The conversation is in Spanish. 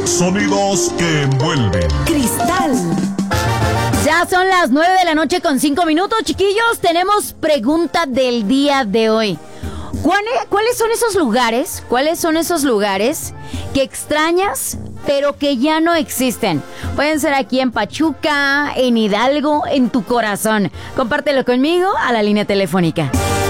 Sonidos que envuelven. Cristal. Ya son las 9:05 a.m, chiquillos. Tenemos pregunta del día de hoy. ¿Cuáles son esos lugares? ¿Cuáles son esos lugares que extrañas, pero que ya no existen? Pueden ser aquí en Pachuca, en Hidalgo, en tu corazón. Compártelo conmigo a la línea telefónica.